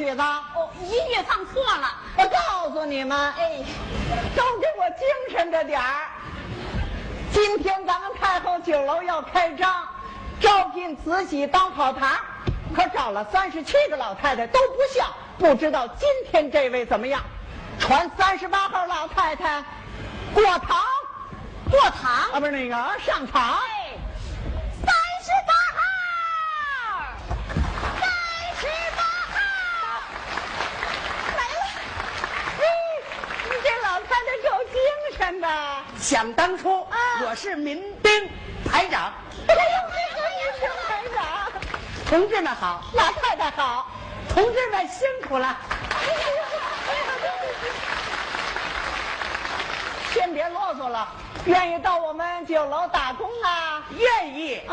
曲子？ 哦，音乐放错了。 我告诉你们， 哎， 都给我精神着点儿。今天咱们太后酒楼要开张，招聘慈禧当跑堂，可找了37个老太太都不像，不知道今天这位怎么样？传38号老太太过堂， 过堂啊，不是那个上场。 哎，38号来了。 你这老太太够精神的。 想当初，我是民兵排长。 哎呦，这个排长， 同志们好， 老太太好。 同志们辛苦了。 先别啰嗦了，愿意到我们酒楼打工啊？ 愿意。